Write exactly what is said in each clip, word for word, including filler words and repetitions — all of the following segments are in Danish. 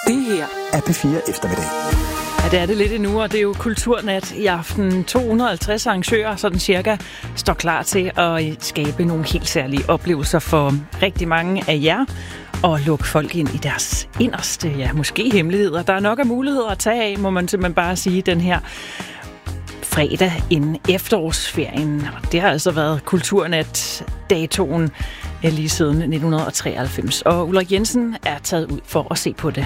Det her er P fire Eftermiddag. Ja, det er det lidt endnu, og det er jo Kulturnat i aften. to hundrede og halvtreds arrangører, sådan cirka, står klar til at skabe nogle helt særlige oplevelser for rigtig mange af jer, og lukke folk ind i deres inderste, ja, måske hemmeligheder. Der er nok af muligheder at tage af, må man simpelthen bare sige, den her fredag inden efterårsferien. Og det har altså været Kulturnat-datoen lige siden nitten treoghalvfems. Og Ulrik Jensen er taget ud for at se på det.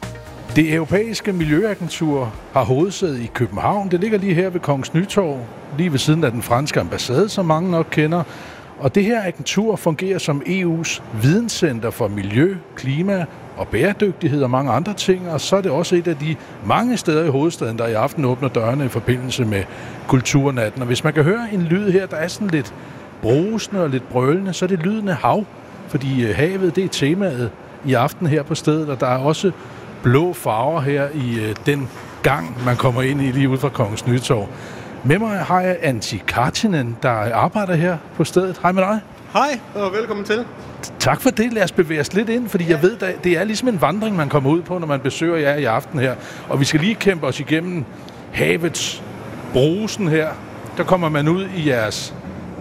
Det europæiske miljøagentur har hovedsæde i København. Det ligger lige her ved Kongens Nytorv, lige ved siden af den franske ambassade, som mange nok kender. Og det her agentur fungerer som E U's videnscenter for miljø, klima og bæredygtighed og mange andre ting. Og så er det også et af de mange steder i hovedstaden, der i aften åbner dørene i forbindelse med Kulturnatten. Og hvis man kan høre en lyd her, der er sådan lidt brusende og lidt brølende, så er det lyden af hav. Fordi havet, det er temaet i aften her på stedet, og der er også blå farver her i øh, den gang, man kommer ind i lige ud fra Kongens Nytorv. Med mig har jeg Antti Kartinen, der arbejder her på stedet. Hej med dig. Hej, og velkommen til. Tak for det. Lad os bevæge os lidt ind, fordi jeg ved, at det er ligesom en vandring, man kommer ud på, når man besøger jer i aften her. Og vi skal lige kæmpe os igennem havets brusen her. Der kommer man ud i jeres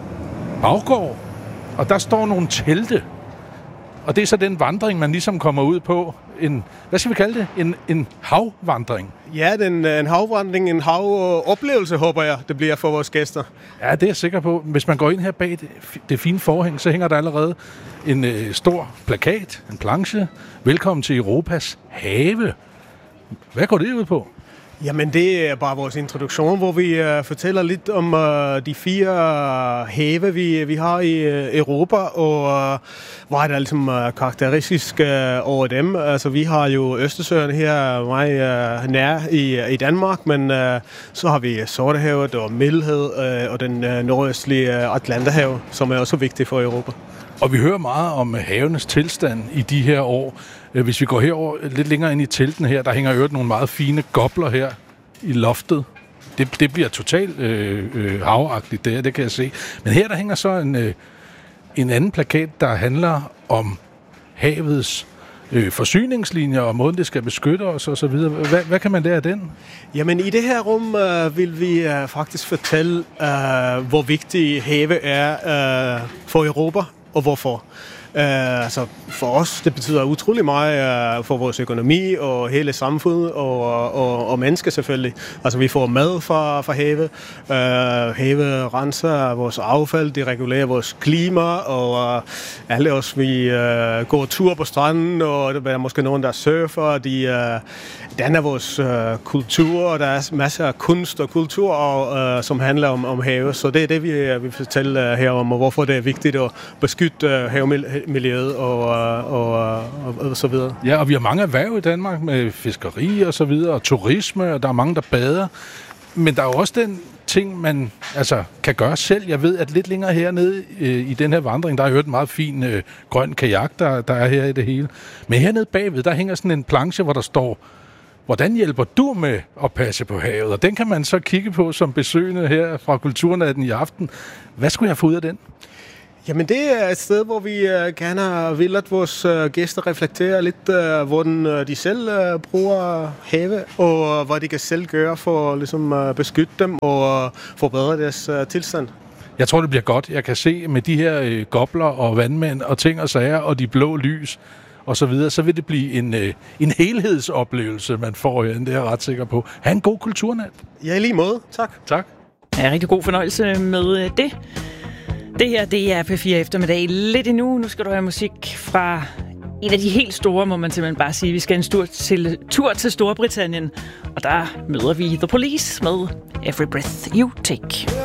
baggård, og der står nogle telte. Og det er så den vandring, man ligesom kommer ud på. En, hvad skal vi kalde det? En, en havvandring. Ja, det er en, en havvandring, en havoplevelse, håber jeg, det bliver for vores gæster. Ja, det er jeg sikker på. Hvis man går ind her bag det, det fine forhæng, så hænger der allerede en øh, stor plakat, en planche. Velkommen til Europas have. Hvad går det ud på? Jamen, det er bare vores introduktion, hvor vi uh, fortæller lidt om uh, de fire uh, have, vi, vi har i uh, Europa, og uh, hvad er der ligesom uh, karakteristisk uh, over dem. Altså, vi har jo Østersøen her meget uh, nær i, i Danmark, men uh, så har vi Sortehavet og Middelhavet uh, og den uh, nordøstlige uh, Atlanterhav, som er også vigtig for Europa. Og vi hører meget om havenes tilstand i de her år. Hvis vi går herover lidt længere ind i telten her, der hænger øvrigt nogle meget fine gobler her i loftet. Det, det bliver totalt øh, øh, havagtigt, det, det kan jeg se. Men her der hænger så en, øh, en anden plakat, der handler om havets øh, forsyningslinjer og måden, det skal beskytte os og så videre. Hvad, hvad kan man lære af den? Jamen, i det her rum øh, vil vi øh, faktisk fortælle, øh, hvor vigtig have er øh, for Europa, og hvorfor. Uh, altså for os, det betyder utrolig meget uh, for vores økonomi og hele samfundet og, og, og mennesker selvfølgelig. Altså vi får mad fra, fra havet. Uh, havet renser vores affald, det regulerer vores klima, og uh, alle os, vi uh, går tur på stranden, og der er måske nogen, der surfer. De, uh, den er vores uh, kultur, og der er masser af kunst og kultur, og, uh, som handler om, om havet. Så det er det, vi vil fortælle uh, her om, og hvorfor det er vigtigt at beskytte uh, havmiljøet og, og, og, og så videre. Ja, og vi har mange erhverv i Danmark med fiskeri og så videre, og turisme, og der er mange, der bader. Men der er jo også den ting, man altså, kan gøre selv. Jeg ved, at lidt længere hernede øh, i den her vandring, der er jo et meget fin øh, grøn kajak, der, der er her i det hele. Men hernede bagved, der hænger sådan en planche, hvor der står, hvordan hjælper du med at passe på havet? Og den kan man så kigge på som besøgende her fra Kulturnatten i aften. Hvad skulle jeg få ud af den? Jamen, det er et sted, hvor vi uh, gerne vil, at vores uh, gæster reflekterer lidt, uh, hvordan uh, de selv uh, bruger have, og uh, hvad de kan selv gøre for at ligesom, uh, beskytte dem og uh, forbedre deres uh, tilstand. Jeg tror, det bliver godt. Jeg kan se med de her øh, gobler og vandmænd og ting og sager og de blå lys og så videre, så vil det blive en, øh, en helhedsoplevelse, man får her. Det er jeg ret sikker på. Ha' en god kulturnat. Ja, i lige måde. Tak. Tak. Ja, rigtig god fornøjelse med det. Det her, det er P fire Eftermiddag lidt endnu. Nu skal du have musik fra en af de helt store, må man simpelthen bare sige. Vi skal en tur til, tur til Storbritannien, og der møder vi The Police med Every Breath You Take.